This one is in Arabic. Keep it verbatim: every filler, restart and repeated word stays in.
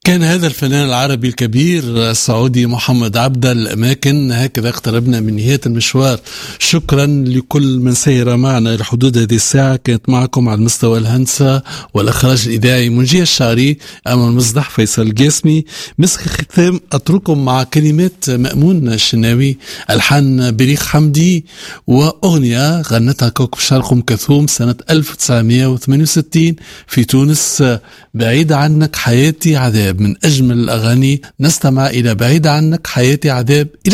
كان هذا الفنان العربي الكبير السعودي محمد عبده. الأماكن هكذا اقتربنا من نهاية المشوار. شكرا لكل من سير معنا إلى حدود هذه الساعة. كانت معكم على المستوى الهندسة والإخراج الإذاعي منجية الشعري، أمل المصدح فيصل القاسمي. مسك ختام أترككم مع كلمات مأمون الشناوي، ألحان بليغ حمدي، وأغنية غنتها كوكب شرق أم كلثوم سنة ألف وتسعمائة وثمانية وستين في تونس، بعيد عنك حياتي عذاب. من أجمل الأغاني. نستمع إلى بعيد عنك حياتي عذاب. إلى